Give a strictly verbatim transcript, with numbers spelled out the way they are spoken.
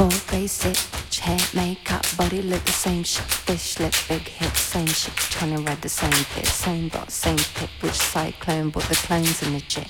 Full basic, hair, makeup, body look the same shit. Fish lip, big hips, same shit. Trying to ride the same bit, same box, same pick. Which cyclone brought the clones in the jet?